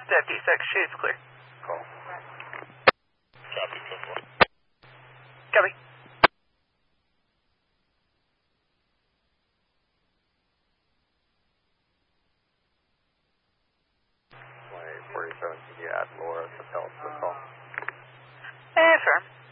Deputy 6, shoot's clear. Call. Copy, 10-4. Copy. My 47, can you add Laura to tell us the call? Affirm.